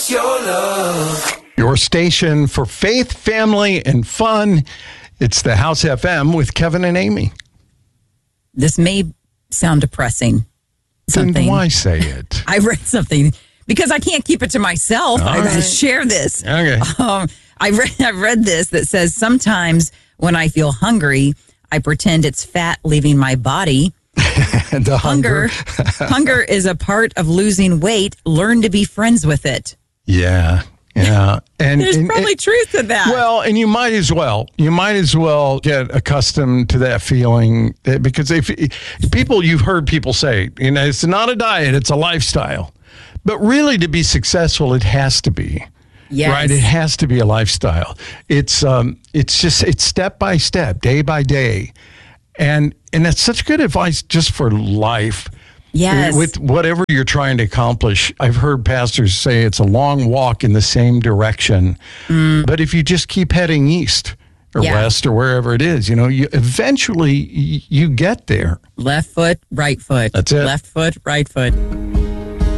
wants your love. Your station for faith, family, and fun. It's the House FM with Kevin and Amy. This may sound depressing. Then why say it? I read something because I can't keep it to myself. I got to share this. Okay. I read this that says sometimes when I feel hungry, I pretend it's fat leaving my body. The hunger. Hunger is a part of losing weight. Learn to be friends with it. Yeah. Yeah. And there's probably truth to that. Well, and you might as well get accustomed to that feeling, because if people, you've heard people say, it's not a diet, it's a lifestyle. But really, to be successful, it has to be. Yes. Right? It has to be a lifestyle. It's step by step, day by day. And that's such good advice just for life. Yes. With whatever you're trying to accomplish. I've heard pastors say it's a long walk in the same direction. But if you just keep heading east or west or wherever it is, you eventually you get there. Left foot, right foot. That's it. Left foot, right foot.